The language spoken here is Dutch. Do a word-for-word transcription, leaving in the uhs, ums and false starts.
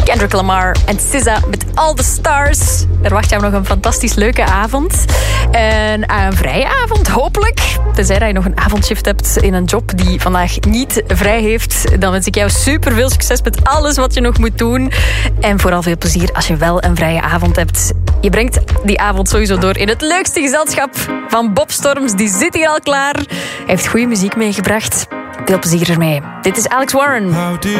Kendrick Lamar en S Z A met All the Stars. Er wacht jou nog een fantastisch leuke avond. En een vrije avond, hopelijk. Tenzij dat je nog een avondshift hebt in een job die vandaag niet vrij heeft. Dan wens ik jou super veel succes met alles wat je nog moet doen. En vooral veel plezier als je wel een vrije avond hebt. Je brengt die avond sowieso door in het leukste gezelschap van Bob Storms. Die zit hier al klaar. Hij heeft goede muziek meegebracht. Veel plezier ermee. Dit is Alex Warren.